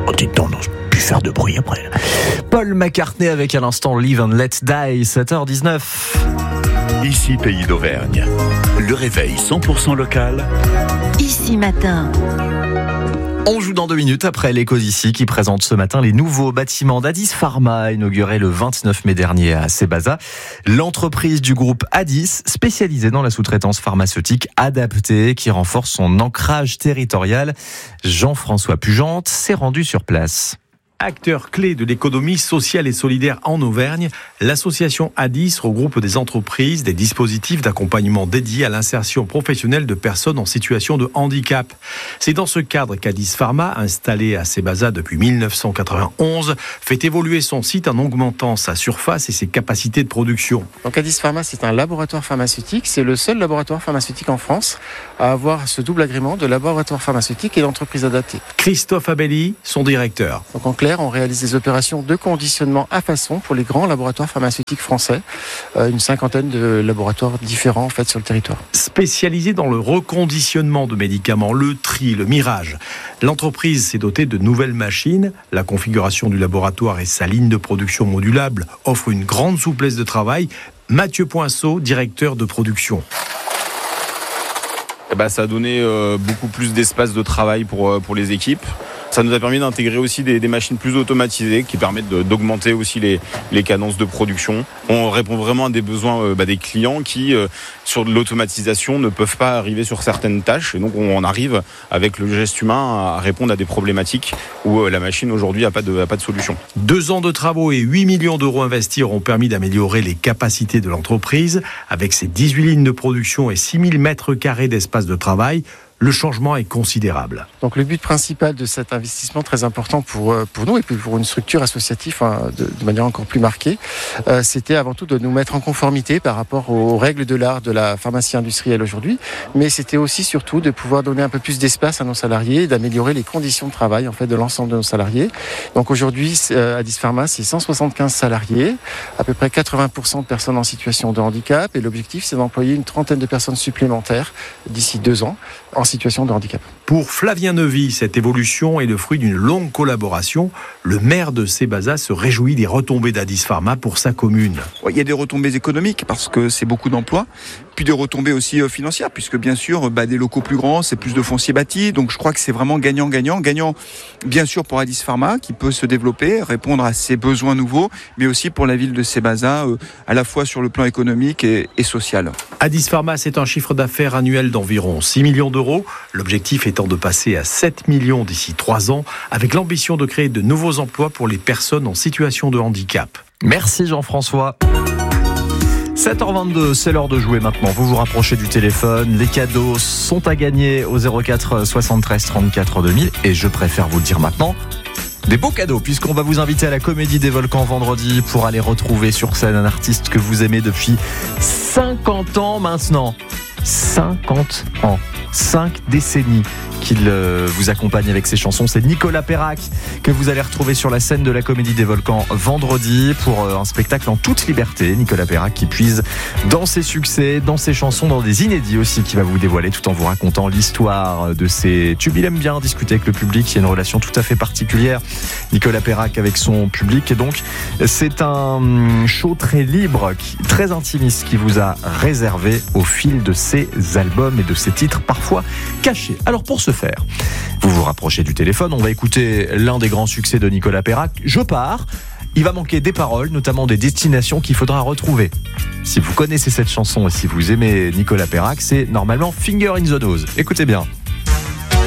Oh, dites donc, non, je peux plus faire de bruit après. Paul McCartney avec à l'instant Live and Let Die, 7h19. Ici, Pays d'Auvergne. Le réveil 100% local. Ici matin. On joue dans 2 minutes après l'Éco d'ici qui présente ce matin les nouveaux bâtiments d'Addis Pharma inaugurés le 29 mai dernier à Sébaza. L'entreprise du groupe Addis, spécialisée dans la sous-traitance pharmaceutique adaptée qui renforce son ancrage territorial. Jean-François Pugente s'est rendu sur place. Acteur clé de l'économie sociale et solidaire en Auvergne, l'association Addis regroupe des entreprises, des dispositifs d'accompagnement dédiés à l'insertion professionnelle de personnes en situation de handicap. C'est dans ce cadre qu'Addis Pharma, installé à Sébaza depuis 1991, fait évoluer son site en augmentant sa surface et ses capacités de production. Donc Addis Pharma, c'est un laboratoire pharmaceutique. C'est le seul laboratoire pharmaceutique en France à avoir ce double agrément de laboratoire pharmaceutique et d'entreprise adaptée. Christophe Abelli, son directeur. Donc en clair, on réalise des opérations de conditionnement à façon pour les grands laboratoires pharmaceutiques français. Une cinquantaine de laboratoires différents en fait sur le territoire. Spécialisé dans le reconditionnement de médicaments, le tri, le mirage. L'entreprise s'est dotée de nouvelles machines. La configuration du laboratoire et sa ligne de production modulable offrent une grande souplesse de travail. Mathieu Poinceau, directeur de production. Ça a donné beaucoup plus d'espace de travail pour les équipes. Ça nous a permis d'intégrer aussi des machines plus automatisées qui permettent d'augmenter aussi les cadences de production. On répond vraiment à des besoins des clients qui, sur de l'automatisation, ne peuvent pas arriver sur certaines tâches. Et donc, on arrive, avec le geste humain, à répondre à des problématiques où la machine, aujourd'hui, n'a pas de solution. 2 ans de travaux et 8 millions d'euros investis auront permis d'améliorer les capacités de l'entreprise. Avec ses 18 lignes de production et 6 000 mètres carrés d'espace de travail, le changement est considérable. Donc le but principal de cet investissement très important pour nous et puis pour une structure associative de manière encore plus marquée, c'était avant tout de nous mettre en conformité par rapport aux règles de l'art de la pharmacie industrielle aujourd'hui, mais c'était aussi surtout de pouvoir donner un peu plus d'espace à nos salariés et d'améliorer les conditions de travail en fait de l'ensemble de nos salariés. Donc aujourd'hui, Addis Pharma, c'est 175 salariés, à peu près 80% de personnes en situation de handicap et l'objectif c'est d'employer une trentaine de personnes supplémentaires d'ici 2 ans en situation de handicap. Pour Flavien Neuvy, cette évolution est le fruit d'une longue collaboration. Le maire de Sébaza se réjouit des retombées d'Addis Pharma pour sa commune. Il y a des retombées économiques parce que c'est beaucoup d'emplois, puis des retombées aussi financières puisque bien sûr des locaux plus grands, c'est plus de foncier bâti, donc je crois que c'est vraiment gagnant-gagnant. Gagnant bien sûr pour Addis Pharma qui peut se développer, répondre à ses besoins nouveaux, mais aussi pour la ville de Sébaza à la fois sur le plan économique et social. Addis Pharma, c'est un chiffre d'affaires annuel d'environ 6 millions d'euros. L'objectif étant de passer à 7 millions d'ici 3 ans, avec l'ambition de créer de nouveaux emplois pour les personnes en situation de handicap. Merci Jean-François. 7h22, c'est l'heure de jouer maintenant. Vous vous rapprochez du téléphone. Les cadeaux sont à gagner au 04 73 34 2000. Et je préfère vous le dire maintenant, des beaux cadeaux, puisqu'on va vous inviter à la Comédie des Volcans vendredi pour aller retrouver sur scène un artiste que vous aimez depuis 50 ans maintenant. 50 ans. 5 décennies qu'il vous accompagne avec ses chansons. C'est Nicolas Perrac que vous allez retrouver sur la scène de la Comédie des Volcans vendredi pour un spectacle en toute liberté. Nicolas Perrac qui puise dans ses succès, dans ses chansons, dans des inédits aussi qu'il va vous dévoiler tout en vous racontant l'histoire de ses tubes. Il aime bien discuter avec le public. Il y a une relation tout à fait particulière, Nicolas Perrac, avec son public. Et donc, c'est un show très libre, très intimiste qui vous a réservé au fil de ses albums et de ses titres parfois cachés. Alors pour ce faire, vous vous rapprochez du téléphone, on va écouter l'un des grands succès de Nicolas Perrac, Je pars. Il va manquer des paroles, notamment des destinations qu'il faudra retrouver. Si vous connaissez cette chanson et si vous aimez Nicolas Perrac, c'est normalement Finger in the Nose. Écoutez bien.